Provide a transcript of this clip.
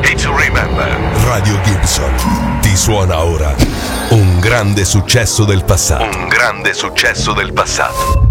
Day to Remember. Radio Gibson ti suona ora un grande successo del passato. Un grande successo del passato.